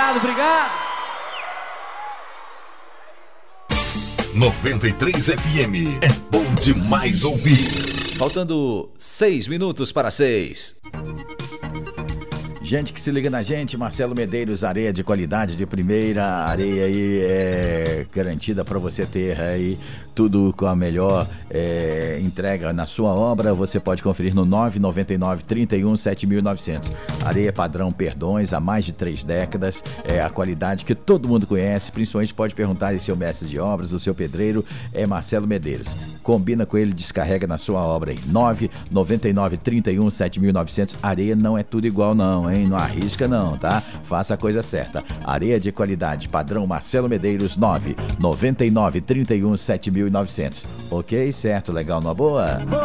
Obrigado. 93 FM, é bom demais ouvir. Faltando 6 minutos para 6. Gente que se liga na gente, Marcelo Medeiros, areia de qualidade de primeira, areia aí é garantida para você ter aí tudo com a melhor entrega na sua obra. Você pode conferir no 999 31 7900. Areia padrão Perdões, há mais de 3 décadas, é a qualidade que todo mundo conhece, principalmente pode perguntar em seu mestre de obras, o seu pedreiro, é Marcelo Medeiros. Combina com ele, descarrega na sua obra aí. 999 31 7900. Areia não é tudo igual não, hein? Não arrisca não, tá? Faça a coisa certa. Areia de qualidade, padrão Marcelo Medeiros, 999 31 7900. Ok? Certo? Legal, numa boa?